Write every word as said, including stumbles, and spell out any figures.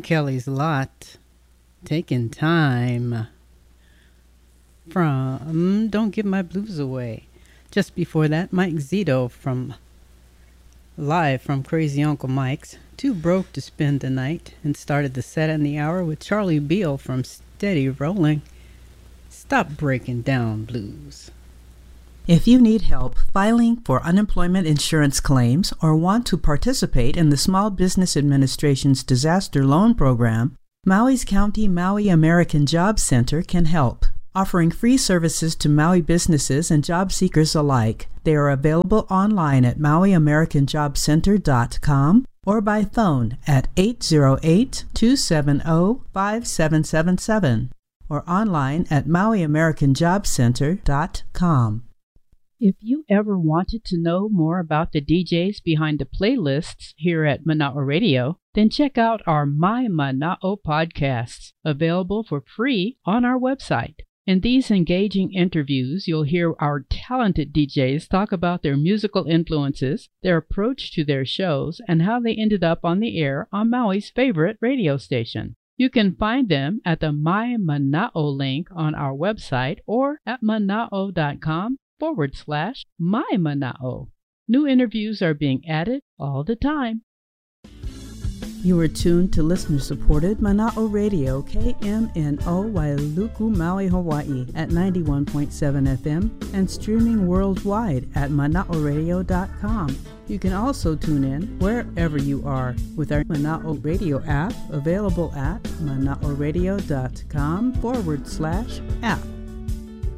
Kelly's Lot, Taking Time, from Don't Give My Blues Away. Just before that, Mike Zito from live from Crazy Uncle Mike's, Too Broke to Spend the Night, and started the set in the hour with Charlie Beal from Steady Rolling, Stop Breaking Down Blues. If you need help filing for unemployment insurance claims or want to participate in the Small Business Administration's disaster loan program, Maui's County Maui American Job Center can help. Offering free services to Maui businesses and job seekers alike, they are available online at maui american job center dot com or by phone at eight zero eight, two seven zero, five seven seven seven or online at maui american job center dot com. If you ever wanted to know more about the D Js behind the playlists here at Mana'o Radio, then check out our My Mana'o podcasts, available for free on our website. In these engaging interviews, you'll hear our talented D Js talk about their musical influences, their approach to their shows, and how they ended up on the air on Maui's favorite radio station. You can find them at the My Mana'o link on our website or at mana'o.com forward slash My Mana'o. New interviews are being added all the time. You are tuned to listener-supported Mana'o Radio, K M N O Wailuku, Maui, Hawaii at ninety-one point seven F M and streaming worldwide at mana'o radio dot com. You can also tune in wherever you are with our Mana'o Radio app, available at mana'o radio dot com forward slash app.